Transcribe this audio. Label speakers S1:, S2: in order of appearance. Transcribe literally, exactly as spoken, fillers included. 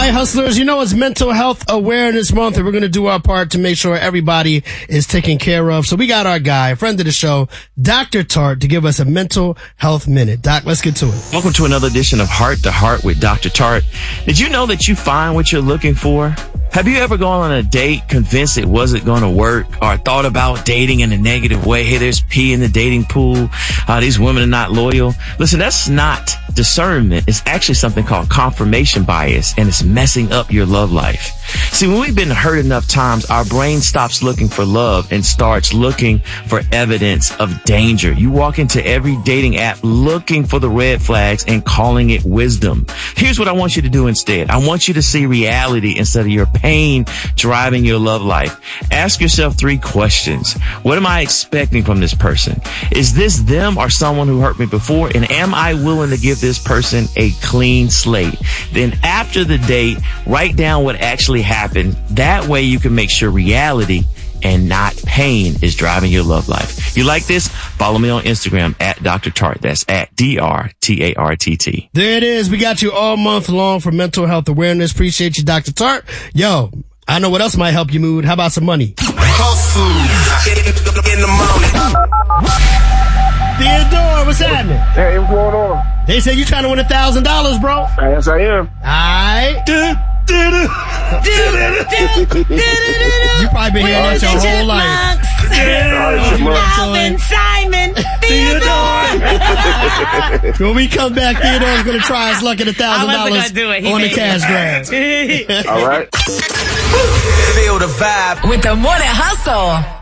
S1: right, hustlers, you know it's Mental Health Awareness Month, and we're going to do our part to make sure everybody is taken care of. So we got our guy, a friend of the show, Doctor Tart, to give us a mental health minute. Doc, let's get to it.
S2: Welcome to another edition of Heart to Heart with Doctor Tart. Did you know that you find what you're looking for? Have you ever gone on a date convinced it wasn't going to work, or thought about dating in a negative way? Hey, there's pee in the dating pool. Uh, these women are not loyal. Listen, that's not discernment. It's actually something called confirmation bias, and it's messing up your love life. See, when we've been hurt enough times, our brain stops looking for love and starts looking for evidence of danger. You walk into every dating app looking for the red flags and calling it wisdom. Here's what I want you to do instead. I want you to see reality instead of your pain driving your love life. Ask yourself three questions. What am I expecting from this person? Is this them or someone who hurt me before? And am I willing to give this person a clean slate? Then after the date, write down what actually happened. That way you can make sure reality and not pain is driving your love life. You like this? Follow me on Instagram at Doctor Tart. That's at D R T A R T T.
S1: There it is. We got you all month long for mental health awareness. Appreciate you, Doctor Tart. Yo, I know what else might help your mood. How about some money?
S3: Hustle in the morning.
S1: Theodore, what's happening?
S4: Hey, what's going on?
S1: They say you trying to win a thousand dollars, bro.
S4: Yes, I am.
S1: Alright. You probably been hearing that your whole life.
S5: Alvin, Simon, Theodore.
S1: When we come back, Theodore's going to try his luck at a thousand dollars on the cash grab.
S4: All right.
S3: Feel the vibe
S5: With the Morning Hustle.